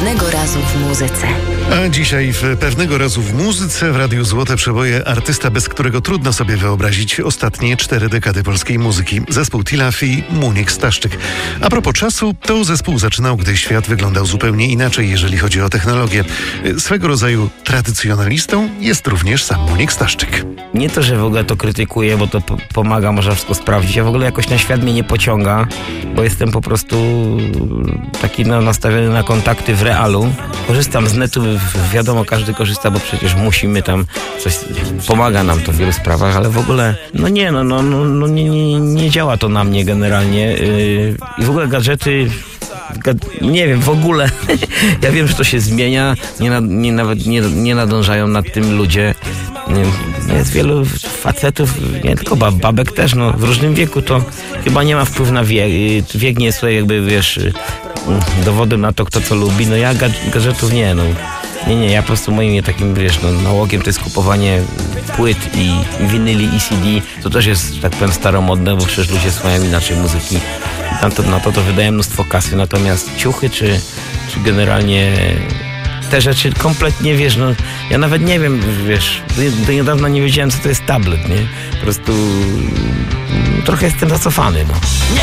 Pewnego razu w muzyce. A dzisiaj w Pewnego razu w muzyce w Radiu Złote Przeboje artysta, bez którego trudno sobie wyobrazić ostatnie 4 dekady polskiej muzyki. Zespół Tilaf i Muniek Staszczyk. A propos czasu, to zespół zaczynał, gdy świat wyglądał zupełnie inaczej, jeżeli chodzi o technologię. Swego rodzaju tradycjonalistą jest również sam Muniek Staszczyk. Nie to, że w ogóle to krytykuję, bo to pomaga, można wszystko sprawdzić. Ja w ogóle jakoś na świat mnie nie pociąga, bo jestem po prostu taki nastawiony na kontakty w realu. Korzystam z netu, wiadomo, każdy korzysta, bo przecież musimy tam coś, pomaga nam to w wielu sprawach, ale w ogóle, nie działa to na mnie generalnie. I w ogóle gadżety, nie wiem, w ogóle. Ja wiem, że to się zmienia, nawet nie nadążają nad tym ludzie. Jest wielu facetów, nie tylko babek też, w różnym wieku, to chyba nie ma wpływu na wiek. Wiek nie jest tutaj jakby, dowodem na to, kto co lubi. Ja gadżetów nie, ja po prostu moim takim, nałogiem to jest kupowanie płyt i winyli i CD. To też jest, tak powiem, staromodne, bo przecież ludzie słuchają inaczej muzyki. Na to wydaję mnóstwo kasy, natomiast ciuchy czy generalnie te rzeczy kompletnie, ja nawet nie wiem, do niedawna nie wiedziałem, co to jest tablet, nie? Po prostu trochę jestem zacofany,